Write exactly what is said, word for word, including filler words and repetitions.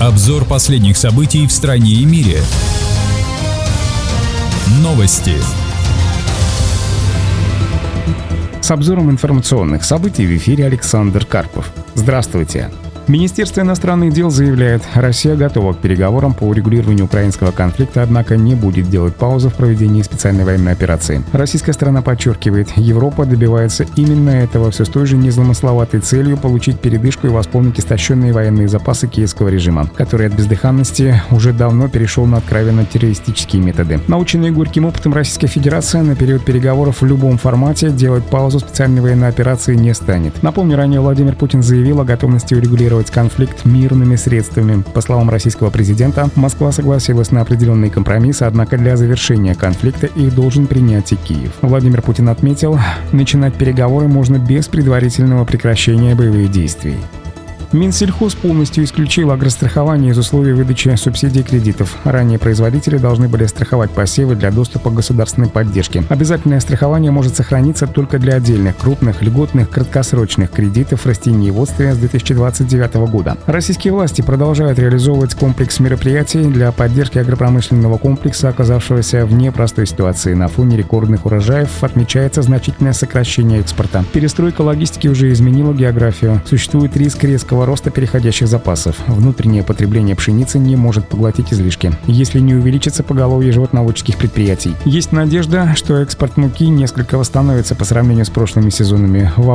Обзор последних событий в стране и мире. Новости. С обзором информационных событий в эфире Александр Карпов. Здравствуйте. Министерство иностранных дел заявляет, Россия готова к переговорам по урегулированию украинского конфликта, однако не будет делать паузу в проведении специальной военной операции. Российская сторона подчеркивает, Европа добивается именно этого все с той же незамысловатой целью получить передышку и восполнить истощенные военные запасы киевского режима, который от бездыханности уже давно перешел на откровенно террористические методы. Наученная горьким опытом Российская Федерация на период переговоров в любом формате делать паузу специальной военной операции не станет. Напомню, ранее Владимир Путин заявил о готовности урегулировать конфликт мирными средствами. По словам российского президента, Москва согласилась на определенные компромиссы, однако для завершения конфликта их должен принять и Киев. Владимир Путин отметил, начинать переговоры можно без предварительного прекращения боевых действий. Минсельхоз полностью исключил агрострахование из условий выдачи субсидий и кредитов. Ранее производители должны были страховать посевы для доступа к государственной поддержке. Обязательное страхование может сохраниться только для отдельных крупных, льготных, краткосрочных кредитов в растениеводстве с две тысячи двадцать девятого года. Российские власти продолжают реализовывать комплекс мероприятий для поддержки агропромышленного комплекса, оказавшегося в непростой ситуации. На фоне рекордных урожаев отмечается значительное сокращение экспорта. Перестройка логистики уже изменила географию. Существует риск резкого роста переходящих запасов. Внутреннее потребление пшеницы не может поглотить излишки, если не увеличится поголовье животноводческих предприятий. Есть надежда, что экспорт муки несколько восстановится по сравнению с прошлыми сезонами.